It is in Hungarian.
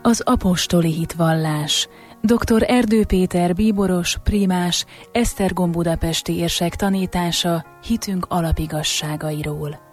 Az apostoli hitvallás. Dr. Erdő Péter bíboros, prímás, Esztergom budapesti érsek tanítása hitünk alapigasságairól.